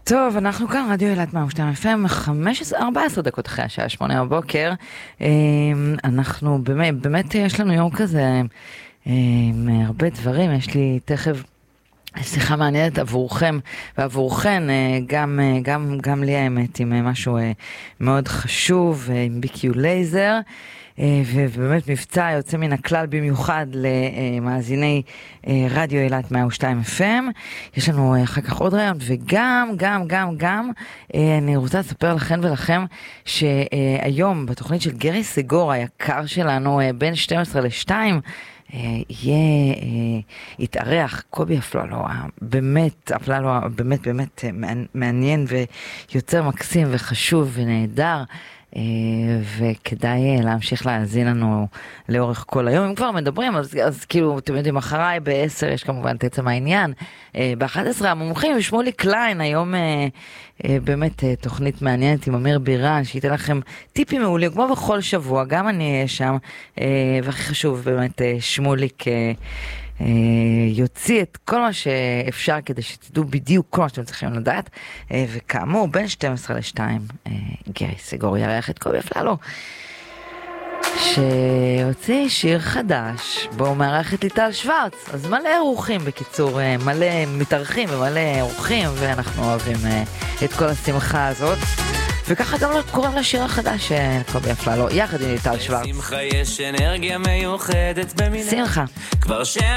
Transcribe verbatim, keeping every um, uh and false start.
טוב, אנחנו כאן, רדיו אילת מאה ושתיים אף אם, חמש עשרה, ארבע עשרה דקות אחרי השעה שמונה בבוקר. אנחנו באמת, באמת יש לנו יום כזה עם הרבה דברים. יש לי תכף שיחה מעניינת עבורכם ועבורכן, גם, גם, גם לי האמת, עם משהו מאוד חשוב, עם בי קיו לייזר. ובאמת מבצע יוצא מן הכלל במיוחד למאזיני רדיו אילת מאה ושתיים אף אם. יש לנו אחר כך עוד רעיון, וגם, גם, גם, גם, אני רוצה לספר לכם ולכם שהיום בתוכנית של גרי סגור, היקר שלנו, בין שתים עשרה לשתיים, יהיה, יתארח קובי אפללו, באמת, אפללו, באמת, באמת מעניין ויוצר מקסים וחשוב ונהדר. וכדאי להמשיך להאזין לנו לאורך כל היום. אם כבר מדברים, אז, אז כאילו, אתם יודעים, אחריי בעשר יש כמובן את עצם העניין. ב-אחת עשרה המומחים, שמולי קליין, היום באמת תוכנית מעניינת עם אמיר בירן, שייתן לכם טיפים מעולים, כמו בכל שבוע, גם אני אהיה שם, והכי חשוב באמת שמוליק יוציא את כל מה שאפשר כדי שתדעו בדיוק כל מה שאתם צריכים לדעת. וכאמור, בין שתים עשרה לשתיים, גרי סגור ירח את קובי אפללו, שהוציא שיר חדש בו הוא מארח את ליטל שוורץ. אז מלא אורחים, בקיצור, מלא מתארחים ומלא אורחים, ואנחנו אוהבים את כל השמחה הזאת. וככה גם לא קוראים לשיר החדש של קובי אפללו, יחד עם ליטל שוורץ. שמחה יש אנרגיה מיוחדת במילה. שמחה. כבר ש...